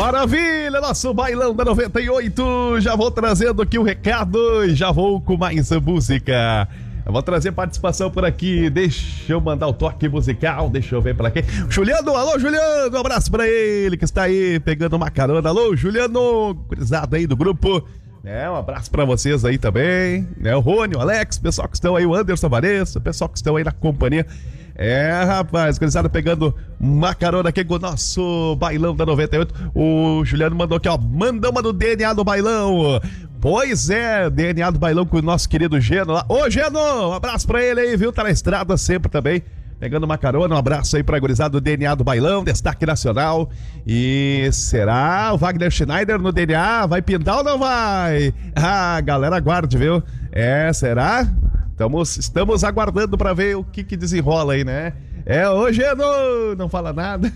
Maravilha, nosso bailão da 98. Já vou trazendo aqui o recado e já vou com mais música. Eu vou trazer participação por aqui. Deixa eu mandar o toque musical. Deixa eu ver pra quem. Juliano, alô Juliano, um abraço pra ele que está aí pegando uma carona. Alô Juliano, gurizada aí do grupo. Um abraço pra vocês aí também, o Rony, o Alex, o pessoal que estão aí, o Anderson Vanessa, o pessoal que estão aí na companhia. Rapaz, gurizada pegando uma carona aqui com o nosso bailão da 98. O Juliano mandou aqui, manda uma do DNA do bailão. Pois é, DNA do bailão com o nosso querido Geno lá. Ô Geno, um abraço pra ele aí, viu? Tá na estrada sempre também, pegando uma carona. Um abraço aí pra gurizada do DNA do bailão, destaque nacional. E será o Wagner Schneider no DNA? Vai pintar ou não vai? Galera, aguarde, viu? Será? Estamos aguardando pra ver o que desenrola aí, né? Hoje não fala nada.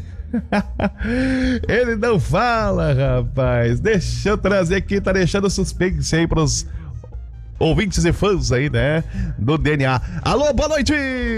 Ele não fala, rapaz. Deixa eu trazer aqui, tá deixando suspense aí pros ouvintes e fãs aí, né? Do DNA. Alô, boa noite!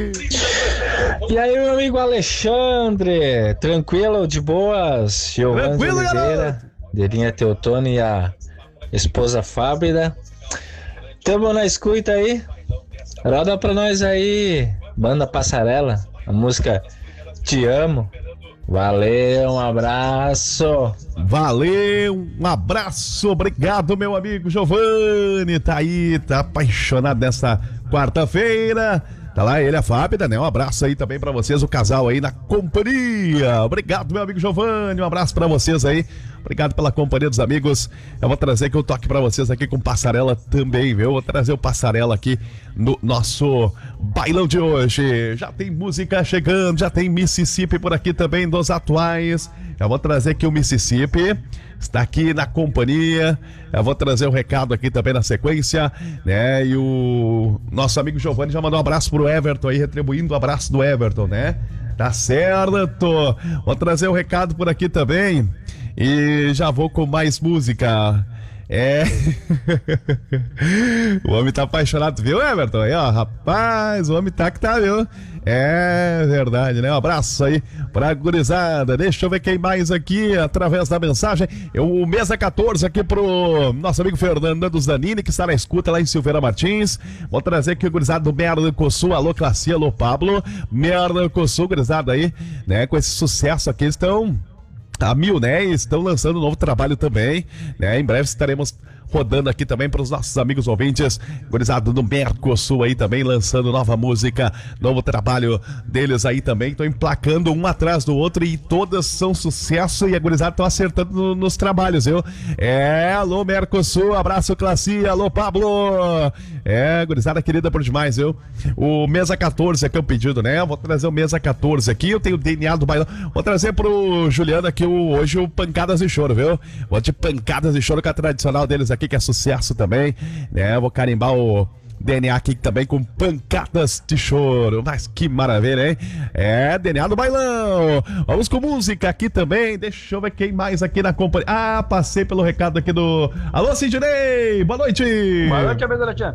E aí, meu amigo Alexandre? Tranquilo, de boas? Tranquilo, garoto! Derinha Teotônio e a esposa Fábida. Tamo na escuta aí. Roda pra nós aí, Banda Passarela, a música Te Amo. Valeu, um abraço. Valeu, um abraço, obrigado, meu amigo Giovanni. Tá aí, tá apaixonado nessa quarta-feira. Tá lá ele, a Fábida, né? Um abraço aí também pra vocês, o casal aí na companhia. Obrigado, meu amigo Giovanni, um abraço pra vocês aí. Obrigado pela companhia dos amigos. Eu vou trazer aqui um toque pra vocês aqui com Passarela também, viu? Vou trazer o Passarela aqui no nosso bailão de hoje. Já tem música chegando, já tem Mississippi por aqui também dos atuais. Eu vou trazer aqui o Mississippi, está aqui na companhia. Eu vou trazer o recado aqui também na sequência, né? E o nosso amigo Giovanni já mandou um abraço pro Everton aí, retribuindo o abraço do Everton, né? Tá certo. Vou trazer o recado por aqui também e já vou com mais música. O homem tá apaixonado, viu, Everton? Aí, rapaz, o homem tá que tá, viu? Verdade, né? Um abraço aí pra gurizada. Deixa eu ver quem mais aqui, através da mensagem. O Mesa 14 aqui pro nosso amigo Fernando Zanini, que está na escuta lá em Silveira Martins. Vou trazer aqui o gurizada do Mercosul. Alô, Classia, alô, Pablo. Mercosul, gurizada aí, né? Com esse sucesso aqui, eles estão a mil, né? Estão lançando um novo trabalho também, né? Em breve estaremos rodando aqui também para os nossos amigos ouvintes, gurizado do Mercosul aí também, lançando nova música, novo trabalho deles aí também, estão emplacando um atrás do outro e todas são sucesso e a gurizada estão acertando nos trabalhos, viu? Alô Mercosul, abraço Classia, alô Pablo, gurizada querida por demais, viu? O Mesa 14 aqui é o pedido, né? Vou trazer o Mesa 14 aqui, eu tenho o DNA do bailão, vou trazer pro Juliano aqui hoje o Pancadas de Choro, viu? Vou de Pancadas de Choro, que é a tradicional deles aqui, que é sucesso também, né? Vou carimbar o DNA aqui também com Pancadas de Choro. Mas que maravilha, hein? DNA do bailão. Vamos com música aqui também. Deixa eu ver quem mais aqui na companhia. Passei pelo recado aqui do... Alô, Sidney! Boa noite! Boa noite, amigo Latiano.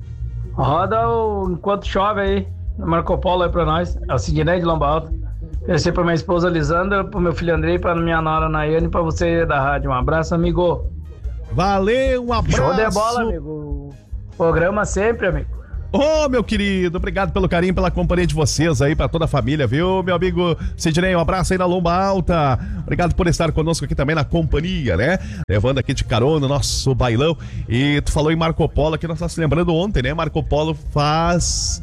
Roda o Enquanto Chove aí, Marco Polo aí pra nós. É o Sidney de Lomba Alta. Esse é pra minha esposa Lisandra, pro meu filho Andrei, pra minha nora Nayane e pra você da rádio. Um abraço, amigo. Valeu, um abraço. Show de bola, amigo. Programa sempre, amigo. Meu querido, obrigado pelo carinho, pela companhia de vocês aí, pra toda a família, viu? Meu amigo Sidney, um abraço aí na Lomba Alta. Obrigado por estar conosco aqui também na companhia, né? Levando aqui de carona o nosso bailão. E tu falou em Marco Polo, que nós estamos se lembrando ontem, né? Marco Polo faz...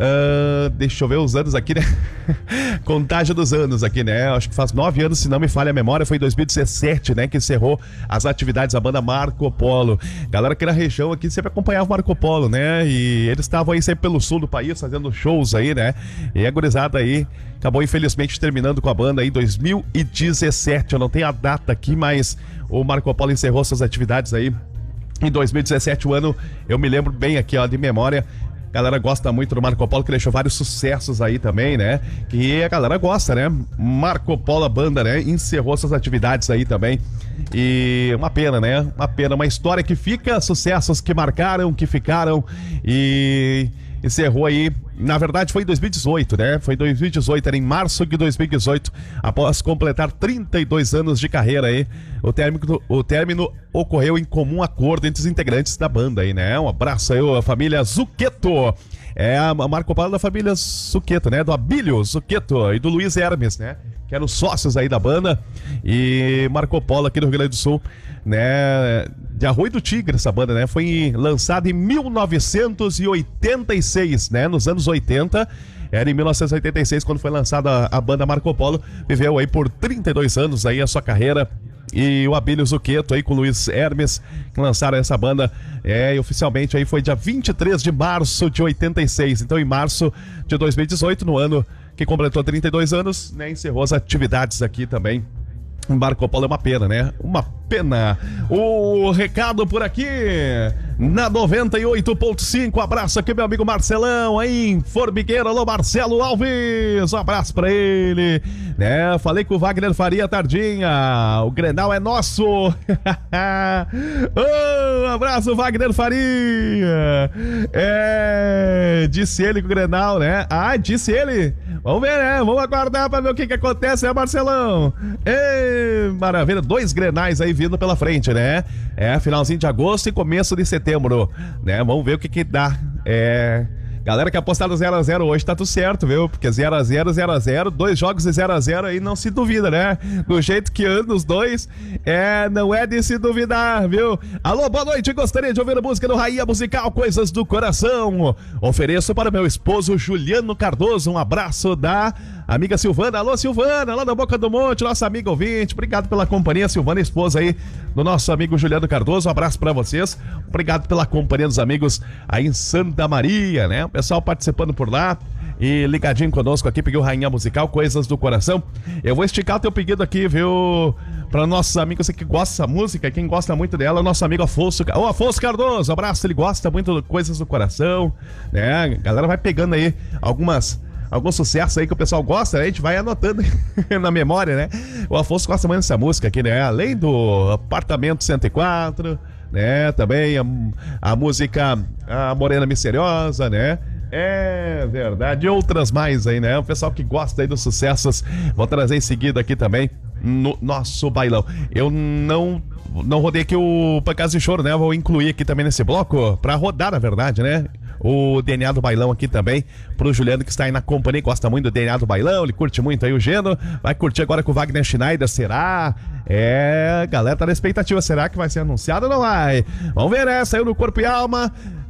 deixa eu ver os anos aqui, né? Contagem dos anos aqui, né? Acho que faz 9 anos, se não me falha a memória. Foi em 2017, né? Que encerrou as atividades da banda Marco Polo. Galera aqui na região aqui sempre acompanhava o Marco Polo, né? E eles estavam aí sempre pelo sul do país fazendo shows aí, né? E a gurizada aí acabou infelizmente terminando com a banda aí em 2017. Eu não tenho a data aqui, mas o Marco Polo encerrou suas atividades aí em 2017. O ano, eu me lembro bem aqui, de memória. A galera gosta muito do Marco Polo, que deixou vários sucessos aí também, né? Que a galera gosta, né? Marco Polo, a banda, né? Encerrou suas atividades aí também. E uma pena, né? Uma pena, uma história que fica, sucessos que marcaram, que ficaram. E encerrou aí, na verdade foi em 2018, né? Foi em 2018, era em março de 2018, após completar 32 anos de carreira aí. O término ocorreu em comum acordo entre os integrantes da banda aí, né? Um abraço aí, a família Zucchetto. É a Marco Polo da família Zucchetto, né? Do Abílio Zucchetto e do Luiz Hermes, né? Que eram sócios aí da banda. E Marco Polo aqui do Rio Grande do Sul, né? De Arroio do Tigre, essa banda, né? Foi lançada em 1986, né? Nos anos 80. Era em 1986 quando foi lançada a banda Marco Polo. Viveu aí por 32 anos aí a sua carreira. E o Abílio Zucchetto aí com o Luiz Hermes, que lançaram essa banda, e oficialmente aí foi dia 23 de março de 86. Então em março de 2018, no ano que completou 32 anos, né, encerrou as atividades aqui também. Marco Polo é uma pena, né? Uma pena. O recado por aqui na 98.5. Abraço aqui, meu amigo Marcelão aí em Formigueira. Alô, Marcelo Alves. Um abraço pra ele. Né? Falei com o Wagner Faria tardinha. O Grenal é nosso. Um abraço, Wagner Faria. Disse ele com o Grenal, né? Ah, disse ele. Vamos ver, né? Vamos aguardar pra ver o que acontece, né, Marcelão? Maravilha, 2 Grenais aí vindo pela frente, né? Finalzinho de agosto e começo de setembro, né? Vamos ver o que dá. Galera que apostar no 0x0 hoje tá tudo certo, viu? Porque 0x0, 0x0, 2 jogos de 0x0 aí não se duvida, né? Do jeito que andam os dois, não é de se duvidar, viu? Alô, boa noite, gostaria de ouvir a música do Rainha Musical, Coisas do Coração. Ofereço para meu esposo Juliano Cardoso, um abraço da amiga Silvana. Alô, Silvana, lá da Boca do Monte, nossa amiga ouvinte. Obrigado pela companhia, Silvana, esposa aí do nosso amigo Juliano Cardoso. Um abraço pra vocês. Obrigado pela companhia dos amigos aí em Santa Maria, né? O pessoal participando por lá e ligadinho conosco aqui, peguei o Rainha Musical, Coisas do Coração. Eu vou esticar o teu pedido aqui, viu? Para nossos amigos que gostam dessa música, quem gosta muito dela, nosso amigo Afonso. Ô, Afonso Cardoso, abraço, ele gosta muito de Coisas do Coração, né? A galera vai pegando aí alguns sucessos aí que o pessoal gosta, né? A gente vai anotando na memória, né? O Afonso gosta muito dessa música aqui, né? Além do Apartamento 104, né? Também a música A Morena Misteriosa, né? É verdade, e outras mais aí, né? O pessoal que gosta aí dos sucessos, vou trazer em seguida aqui também no nosso bailão. Eu não rodei aqui o Pancadas de Choro, né? Vou incluir aqui também nesse bloco, pra rodar, na verdade, né? O DNA do Bailão aqui também, pro Juliano que está aí na companhia, gosta muito do DNA do Bailão, ele curte muito aí o Geno, vai curtir agora com o Wagner Schneider, será? Galera tá na expectativa, será que vai ser anunciado ou não vai? Vamos ver, né? Saiu no Corpo e Alma,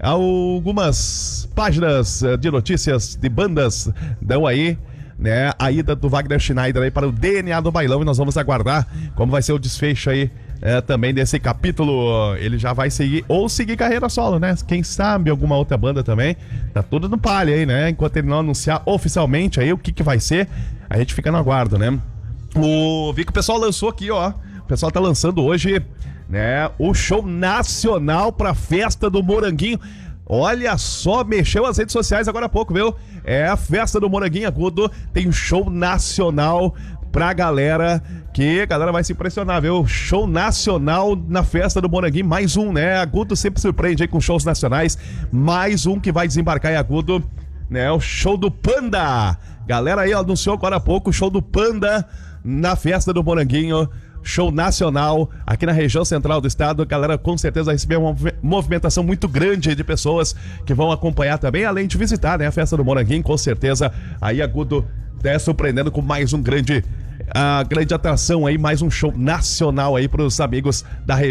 algumas páginas de notícias de bandas dão aí, né, a ida do Wagner Schneider aí para o DNA do Bailão, e nós vamos aguardar como vai ser o desfecho aí também desse capítulo. Ele já vai seguir carreira solo, né? Quem sabe alguma outra banda também. Tá tudo no palha aí, né? Enquanto ele não anunciar oficialmente aí o que vai ser, a gente fica no aguardo, né? Vi que o pessoal lançou aqui, ó. O pessoal tá lançando hoje, né, o show nacional pra Festa do Moranguinho. Olha só, mexeu as redes sociais agora há pouco, viu? A Festa do Moranguinho Agudo tem um show nacional pra galera, que a galera vai se impressionar, viu? Show nacional na Festa do Moranguinho, mais um, né? Agudo sempre surpreende aí com shows nacionais, mais um que vai desembarcar em Agudo, né? O show do Panda. Galera aí anunciou agora há pouco o show do Panda na Festa do Moranguinho. Show nacional aqui na região central do estado. A galera com certeza vai receber uma movimentação muito grande de pessoas que vão acompanhar também, além de visitar, né, a Festa do Moranguinho, com certeza. Aí Agudo surpreendendo com mais um grande atração aí, mais um show nacional aí para os amigos da região.